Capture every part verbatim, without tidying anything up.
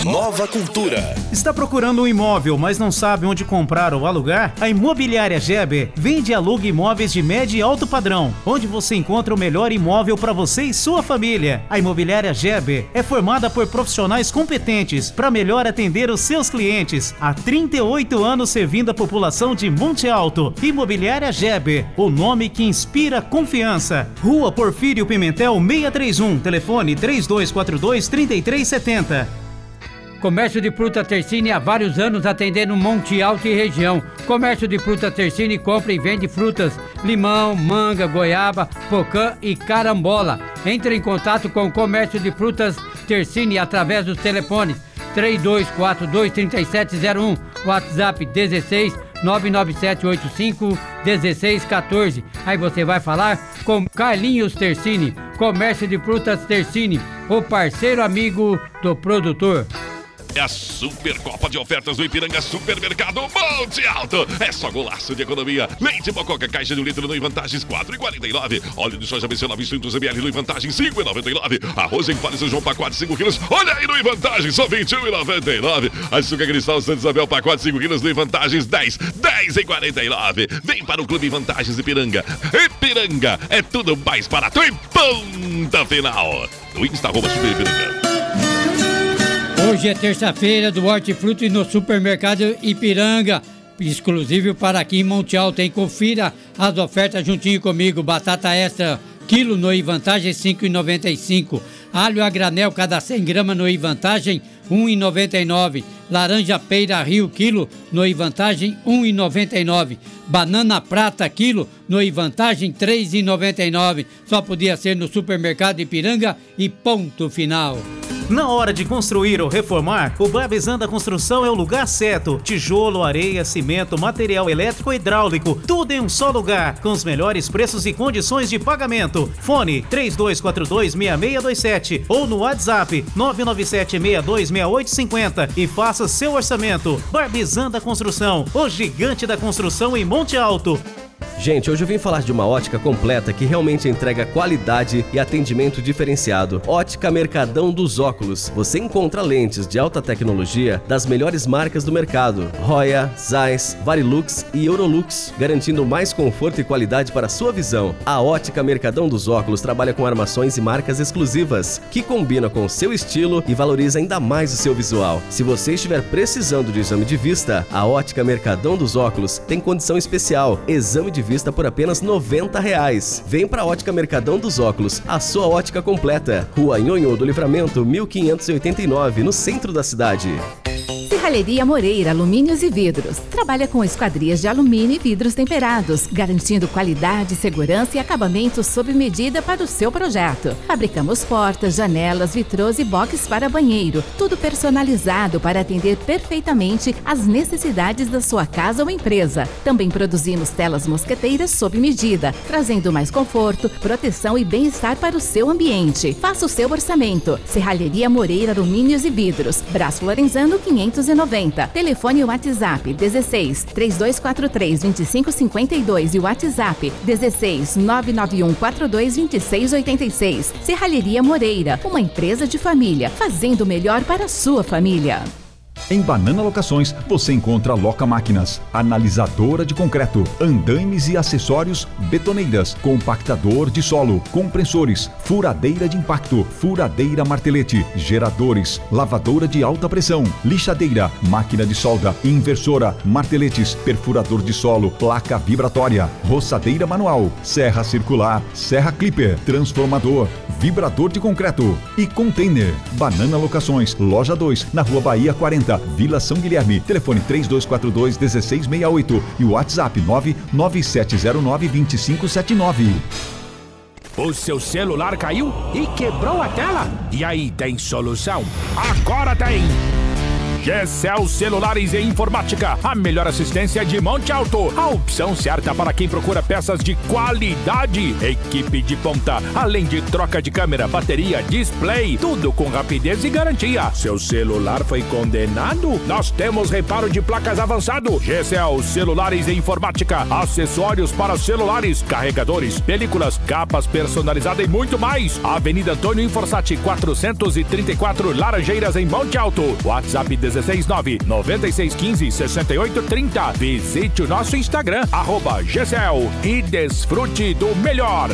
Nova Cultura. Está procurando um imóvel, mas não sabe onde comprar ou alugar? A Imobiliária Geber vende e aluga imóveis de médio e alto padrão, onde você encontra o melhor imóvel para você e sua família. A Imobiliária Geber é formada por profissionais competentes para melhor atender os seus clientes. Há trinta e oito anos servindo a população de Monte Alto. Imobiliária Geber, o nome que inspira confiança. Rua Porfírio Pimentel seiscentos e trinta e um, telefone três dois quatro dois, três três sete zero. Comércio de fruta Tersine há vários anos atendendo Monte Alto e região. Comércio de fruta Tersine compra e vende frutas, limão, manga, goiaba, pocã e carambola. Entre em contato com o Comércio de frutas Tersine através dos telefones três dois quatro dois, três sete zero um, WhatsApp dezesseis, nove nove sete oito cinco, dezesseis quatorze. Aí você vai falar com Carlinhos Tersine, Comércio de frutas Tersine, o parceiro amigo do produtor. É a Supercopa de ofertas do Ipiranga Supermercado Monte Alto. É só golaço de economia. Leite Mococa, caixa de um litro no Vantagens quatro reais e quarenta e nove centavos. Óleo de soja B C novecentos mililitros no Vantagens cinco reais e noventa e nove centavos. Arroz em Palha São João, pacote cinco quilos. Olha aí no Vantagens, só vinte e um reais e noventa e nove centavos. Açúcar Cristal Santa Isabel, pacote cinco quilos no Vantagens dez reais, dez reais e quarenta e nove centavos. Vem para o Clube Vantagens Ipiranga. Ipiranga é tudo mais barato e ponta final. No Insta, arroba Super Ipiranga. Hoje é terça-feira do Hortifruti no Supermercado Ipiranga, exclusivo para aqui em Monte Alto, hein? Confira as ofertas juntinho comigo. Batata extra, quilo no Vantagem cinco reais e noventa e cinco centavos. Alho a granel, cada cem gramas no Vantagem um real e noventa e nove centavos. Laranja Peira Rio, quilo no Vantagem um real e noventa e nove centavos. Banana prata, quilo no Vantagem três reais e noventa e nove centavos. Só podia ser no Supermercado Ipiranga e ponto final. Na hora de construir ou reformar, o Barbizan Construção é o lugar certo. Tijolo, areia, cimento, material elétrico e hidráulico, tudo em um só lugar, com os melhores preços e condições de pagamento. Fone três dois quatro dois, seis seis dois sete ou no WhatsApp nove nove sete, seis dois seis oito cinco zero e faça seu orçamento. Barbizan Construção, o gigante da construção em Monte Alto. Gente, hoje eu vim falar de uma ótica completa que realmente entrega qualidade e atendimento diferenciado. Ótica Mercadão dos Óculos. Você encontra lentes de alta tecnologia das melhores marcas do mercado. Roya, Zeiss, Varilux e Eurolux, garantindo mais conforto e qualidade para a sua visão. A Ótica Mercadão dos Óculos trabalha com armações e marcas exclusivas, que combinam com o seu estilo e valoriza ainda mais o seu visual. Se você estiver precisando de exame de vista, a Ótica Mercadão dos Óculos tem condição especial. Exame de vista por apenas noventa reais. Vem pra Ótica Mercadão dos Óculos, a sua ótica completa. Rua Nhonhô do Livramento, mil quinhentos e oitenta e nove, no centro da cidade. Serralheria Moreira Alumínios e Vidros. Trabalha com esquadrias de alumínio e vidros temperados, garantindo qualidade, segurança e acabamento sob medida para o seu projeto. Fabricamos portas, janelas, vitrôs e boxes para banheiro, tudo personalizado para atender perfeitamente às necessidades da sua casa ou empresa. Também produzimos telas mosqueteiras sob medida, trazendo mais conforto, proteção e bem-estar para o seu ambiente. Faça o seu orçamento. Serralheria Moreira Alumínios e Vidros, Braço Lorenzano quinhentos e noventa. Telefone e WhatsApp dezesseis, três dois quatro três, dois cinco cinco dois e WhatsApp dezesseis, nove nove um quatro dois, dois seis oito seis. Serralheria Moreira, uma empresa de família, fazendo o melhor para a sua família. Em Banana Locações, você encontra Loca Máquinas, analisadora de concreto, andaimes e acessórios, betoneiras, compactador de solo, compressores, furadeira de impacto, furadeira martelete, geradores, lavadora de alta pressão, lixadeira, máquina de solda, inversora, marteletes, perfurador de solo, placa vibratória, roçadeira manual, serra circular, serra clipper, transformador, vibrador de concreto e container. Banana Locações, loja dois, na Rua Bahia quarenta, Vila São Guilherme. Telefone três dois quatro dois, um seis seis oito e o WhatsApp nove nove sete zero nove, dois cinco sete nove. O seu celular caiu e quebrou a tela? E aí, tem solução? Agora tem! G C L Celulares e Informática, a melhor assistência de Monte Alto. A opção certa para quem procura peças de qualidade. Equipe de ponta, além de troca de câmera, bateria, display, tudo com rapidez e garantia. Seu celular foi condenado? Nós temos reparo de placas avançado. G C L Celulares e Informática, acessórios para celulares, carregadores, películas, capas personalizadas e muito mais. Avenida Antônio Inforsati, quatrocentos e trinta e quatro, Laranjeiras, em Monte Alto. WhatsApp dezesseis nove nove seis um cinco seis oito três zero. Visite o nosso Instagram, arroba G C L, e desfrute do melhor.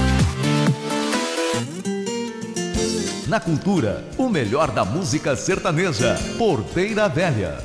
Na cultura, o melhor da música sertaneja. Porteira Velha.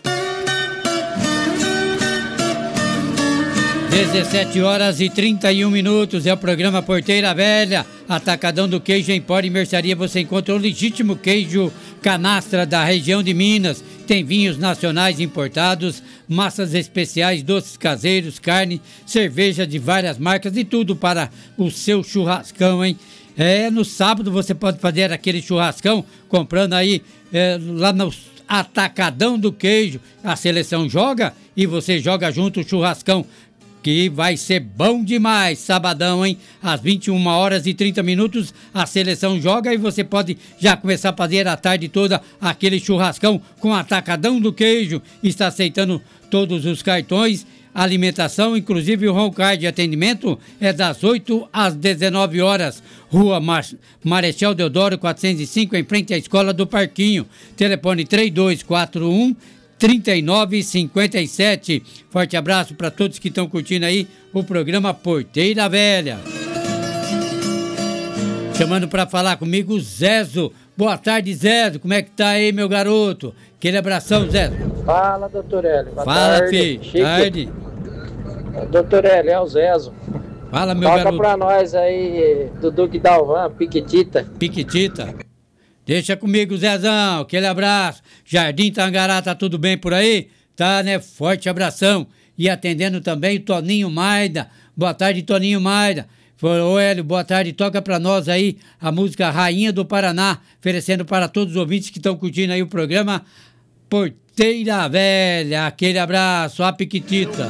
dezessete horas e trinta e um minutos, é o programa Porteira Velha. Atacadão do Queijo Empório e Mercearia, você encontra o legítimo queijo canastra da região de Minas. Tem vinhos nacionais importados, massas especiais, doces caseiros, carne, cerveja de várias marcas e tudo para o seu churrascão, hein? É, no sábado você pode fazer aquele churrascão comprando aí é, lá no Atacadão do Queijo. A seleção joga e você joga junto o churrascão, que vai ser bom demais. Sabadão, hein? Às vinte e uma horas e trinta minutos, a seleção joga e você pode já começar a fazer a tarde toda aquele churrascão com Atacadão do Queijo. Está aceitando todos os cartões, alimentação, inclusive o home card de atendimento é das oito às dezenove horas. Rua Mar- Marechal Deodoro quatrocentos e cinco, em frente à Escola do Parquinho. Telefone três dois quatro um, trinta e nove cinquenta e sete. Forte abraço para todos que estão curtindo aí o programa Porteira Velha. Chamando para falar comigo o Zezo. Boa tarde, Zezo. Como é que tá aí, meu garoto? Aquele abração, Zezo. Fala, doutor Hélio. Boa Fala, tarde. filho. Chique. Tarde. Doutor Hélio, é o Zezo. Fala, meu Toca garoto. pra nós aí, do Duque Dalvan, Piquitita. Piquitita. Deixa comigo, Zezão. Aquele abraço. Jardim Tangará, tá tudo bem por aí? Tá, né? Forte abração. E atendendo também o Toninho Maida. Boa tarde, Toninho Maida. Ô, Hélio, boa tarde. Toca pra nós aí a música Rainha do Paraná, oferecendo para todos os ouvintes que estão curtindo aí o programa Porteira Velha. Aquele abraço. A Piquitita.